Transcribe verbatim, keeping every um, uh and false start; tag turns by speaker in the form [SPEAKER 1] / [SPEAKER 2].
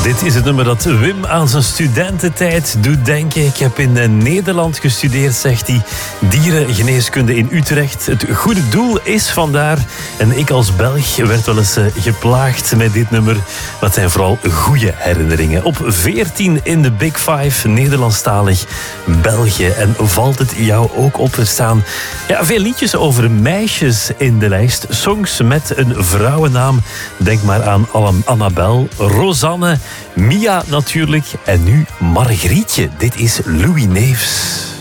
[SPEAKER 1] Dit is het nummer dat Wim aan zijn studententijd doet denken. Ik heb in Nederland gestudeerd, zegt hij. Dierengeneeskunde in Utrecht. Het goede doel is vandaar. En ik als Belg werd wel eens geplaagd met dit nummer. Maar het zijn vooral goede herinneringen. Op veertien in de Big Five, Nederlandstalig België. En valt het jou ook op? Er staan ja, veel liedjes over meisjes in de lijst. Songs met een vrouwennaam. Denk maar aan Annabel, Rosanne, Mia natuurlijk. En nu Margrietje. Dit is Louis Neefs.